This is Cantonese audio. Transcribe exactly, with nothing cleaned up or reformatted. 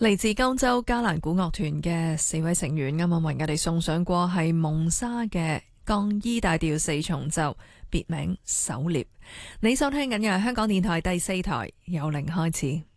嚟自歐洲加蘭古樂團嘅四位成員啱啱為我哋送上過係蒙沙嘅降 E 大調四重奏，別名狩獵。你收聽緊嘅係香港電台第四台由零開始。